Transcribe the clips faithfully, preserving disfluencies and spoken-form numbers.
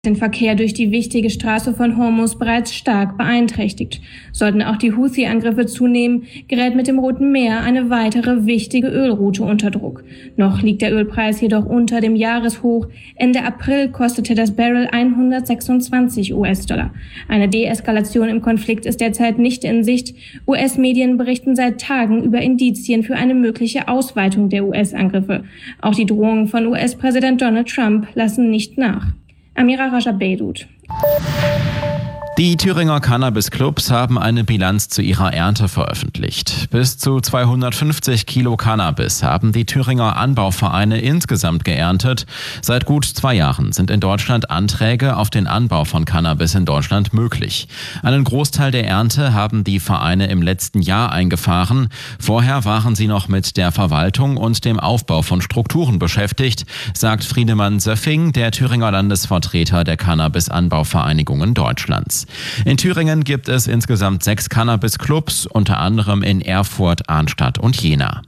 den Verkehr durch die wichtige Straße von Hormuz bereits stark beeinträchtigt. Sollten auch die Houthi-Angriffe zunehmen, gerät mit dem Roten Meer eine weitere wichtige Ölroute unter Druck. Noch liegt der Ölpreis jedoch unter dem Jahreshoch. Ende April kostete das Barrel hundertsechsundzwanzig US-Dollar. Eine Deeskalation im Konflikt ist derzeit nicht in Sicht. U S-Medien berichten seit Tagen über Indizien für eine mögliche Ausweitung der U S-Angriffe. Auch die Drohungen von U S-Präsident Donald Trump lassen nicht nach. Amira Raja Beirut. Die Thüringer Cannabis-Clubs haben eine Bilanz zu ihrer Ernte veröffentlicht. Bis zu zweihundertfünfzig Kilo Cannabis haben die Thüringer Anbauvereine insgesamt geerntet. Seit gut zwei Jahren sind in Deutschland Anträge auf den Anbau von Cannabis in Deutschland möglich. Einen Großteil der Ernte haben die Vereine im letzten Jahr eingefahren. Vorher waren sie noch mit der Verwaltung und dem Aufbau von Strukturen beschäftigt, sagt Friedemann Söffing, der Thüringer Landesvertreter der Cannabis-Anbauvereinigungen Deutschlands. In Thüringen gibt es insgesamt sechs Cannabis-Clubs, unter anderem in Erfurt, Arnstadt und Jena.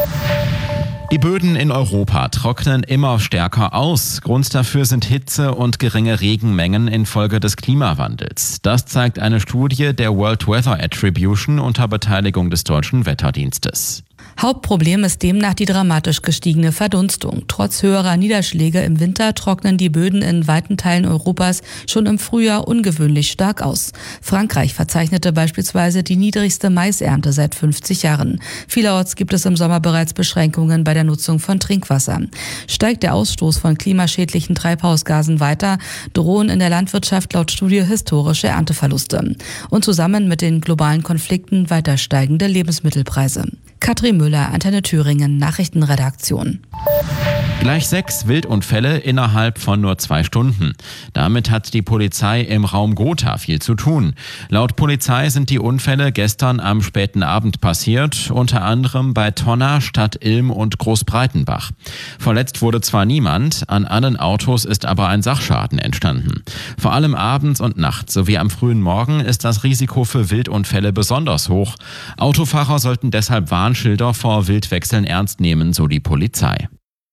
Die Böden in Europa trocknen immer stärker aus. Grund dafür sind Hitze und geringe Regenmengen infolge des Klimawandels. Das zeigt eine Studie der World Weather Attribution unter Beteiligung des Deutschen Wetterdienstes. Hauptproblem ist demnach die dramatisch gestiegene Verdunstung. Trotz höherer Niederschläge im Winter trocknen die Böden in weiten Teilen Europas schon im Frühjahr ungewöhnlich stark aus. Frankreich verzeichnete beispielsweise die niedrigste Maisernte seit fünfzig Jahren. Vielerorts gibt es im Sommer bereits Beschränkungen bei der Nutzung von Trinkwasser. Steigt der Ausstoß von klimaschädlichen Treibhausgasen weiter, drohen in der Landwirtschaft laut Studie historische Ernteverluste. Und zusammen mit den globalen Konflikten weiter steigende Lebensmittelpreise. Katrin Müller, Antenne Thüringen, Nachrichtenredaktion. Gleich sechs Wildunfälle innerhalb von nur zwei Stunden. Damit hat die Polizei im Raum Gotha viel zu tun. Laut Polizei sind die Unfälle gestern am späten Abend passiert, unter anderem bei Tonna, Stadt-Ilm und Großbreitenbach. Verletzt wurde zwar niemand, an allen Autos ist aber ein Sachschaden entstanden. Vor allem abends und nachts sowie am frühen Morgen ist das Risiko für Wildunfälle besonders hoch. Autofahrer sollten deshalb Warnschilder vor Wildwechseln ernst nehmen, so die Polizei.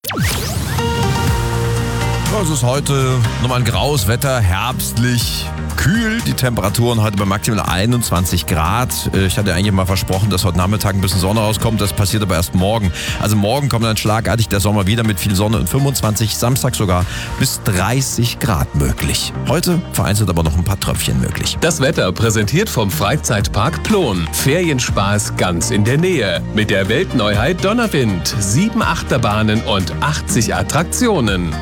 Es ist heute nochmal ein graues Wetter, herbstlich, kühl. Die Temperaturen heute bei maximal einundzwanzig Grad. Ich hatte eigentlich mal versprochen, dass heute Nachmittag ein bisschen Sonne rauskommt. Das passiert aber erst morgen. Also morgen kommt dann schlagartig der Sommer wieder mit viel Sonne und fünfundzwanzig, Samstag sogar bis dreißig Grad möglich. Heute vereinzelt aber noch ein paar Tröpfchen möglich. Das Wetter präsentiert vom Freizeitpark Plon. Ferienspaß ganz in der Nähe. Mit der Weltneuheit Donnerwind. Sieben Achterbahnen und achtzig Attraktionen.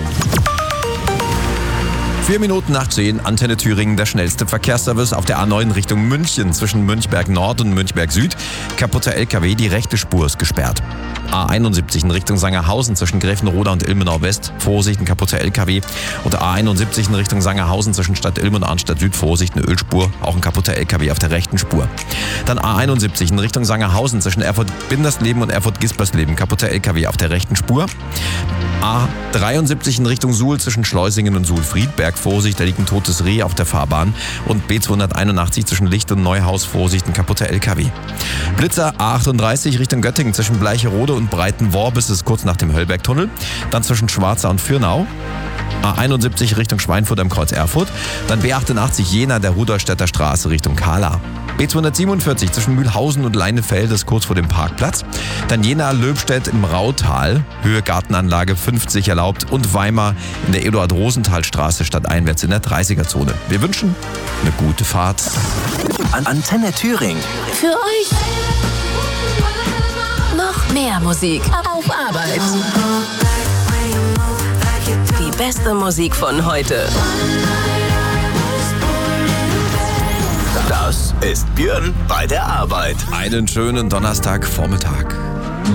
Vier Minuten nach zehn, Antenne Thüringen, der schnellste Verkehrsservice auf der A neun Richtung München zwischen Münchberg Nord und Münchberg Süd. Kaputter L K W, die rechte Spur ist gesperrt. A einundsiebzig in Richtung Sangerhausen zwischen Gräfenroda und Ilmenau West. Vorsicht, ein kaputter L K W. Und A einundsiebzig in Richtung Sangerhausen zwischen Stadt Ilm und Arnstadt Süd. Vorsicht, eine Ölspur, auch ein kaputter L K W auf der rechten Spur. Dann A einundsiebzig in Richtung Sangerhausen zwischen Erfurt-Bindersleben und Erfurt-Gispersleben. Kaputter L K W auf der rechten Spur. A dreiundsiebzig in Richtung Suhl zwischen Schleusingen und Suhl-Friedberg. Vorsicht, da liegt ein totes Reh auf der Fahrbahn. Und B zweihunderteinundachtzig zwischen Licht und Neuhaus. Vorsicht, ein kaputter L K W. Blitzer A achtunddreißig Richtung Göttingen zwischen Bleicherode und Breitenworbis ist kurz nach dem Höllbergtunnel. Dann zwischen Schwarzau und Fürnau. A einundsiebzig Richtung Schweinfurt am Kreuz Erfurt. Dann B achtundachtzig Jena der Rudolstädter Straße Richtung Kahla. B zweihundertsiebenundvierzig zwischen Mühlhausen und Leinefelde ist kurz vor dem Parkplatz. Dann Jena-Löbstedt im Rautal, Höhe Gartenanlage fünfzig erlaubt. Und Weimar in der Eduard-Rosenthal-Straße stadteinwärts in der dreißiger-Zone. Wir wünschen eine gute Fahrt. Antenne Thüringen. Für euch noch mehr Musik auf Arbeit. Die beste Musik von heute. Das ist Björn bei der Arbeit. Einen schönen Donnerstagvormittag.